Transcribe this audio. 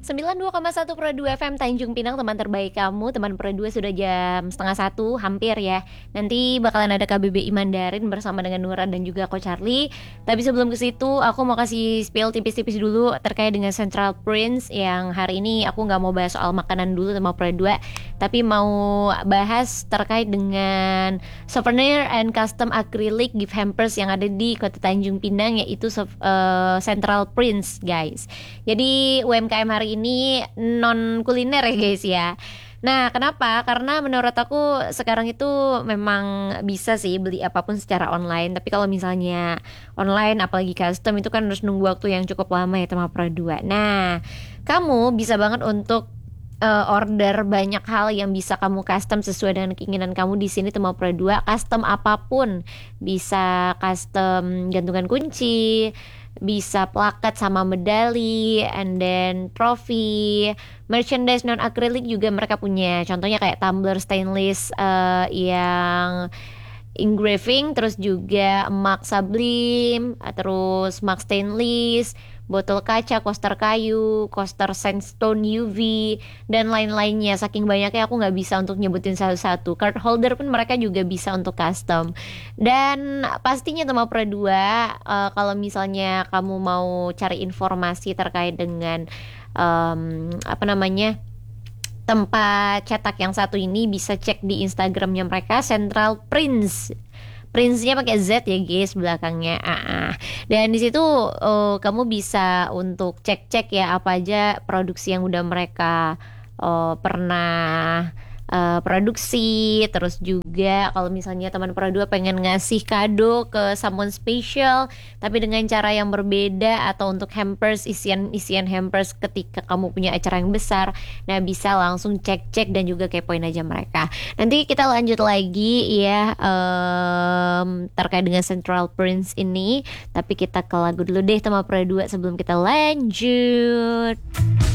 92,1 Pro 2 FM Tanjung Pinang, teman terbaik kamu. Teman Pro 2 sudah jam setengah satu, hampir ya. Nanti bakalan ada KBBI Mandarin bersama dengan Nura dan juga Ko Charlie. Tapi sebelum ke situ, aku mau kasih spill tipis-tipis dulu terkait dengan Central Prince. Yang hari ini aku nggak mau bahas soal makanan dulu sama Pro 2, tapi mau bahas terkait dengan souvenir and custom acrylic gift hampers yang ada di Kota Tanjung Pinang, yaitu Central Prince, guys. Jadi UMKM hari ini non kuliner ya guys ya. Nah, kenapa? Karena menurut aku sekarang itu memang bisa sih beli apapun secara online. Tapi kalau misalnya online apalagi custom itu kan harus nunggu waktu yang cukup lama ya sama Pro 2. Nah, kamu bisa banget untuk order banyak hal yang bisa kamu custom sesuai dengan keinginan kamu di sini Tema Pro 2. Custom apapun, bisa custom gantungan kunci, bisa plakat sama medali, and then trofi, merchandise non akrilik juga mereka punya. Contohnya kayak tumbler stainless yang engraving, terus juga mug sublim, terus mug stainless, botol kaca, coaster kayu, coaster sandstone UV, dan lain-lainnya. Saking banyaknya aku nggak bisa untuk nyebutin satu-satu. Card holder pun mereka juga bisa untuk custom. Dan pastinya Tema Pro 2, kalau misalnya kamu mau cari informasi terkait dengan tempat cetak yang satu ini, bisa cek di Instagramnya mereka, Central Prince. Prince-nya pakai Z ya guys belakangnya. Dan di situ kamu bisa untuk cek-cek ya apa aja produksi yang udah mereka pernah produksi. Terus juga kalau misalnya teman Pro 2 pengen ngasih kado ke someone special tapi dengan cara yang berbeda, atau untuk hampers, isian hampers ketika kamu punya acara yang besar, nah bisa langsung cek-cek dan juga kepoin aja mereka. Nanti kita lanjut lagi ya terkait dengan Central Prince ini, tapi kita ke lagu dulu deh Tema Pro 2 sebelum kita lanjut.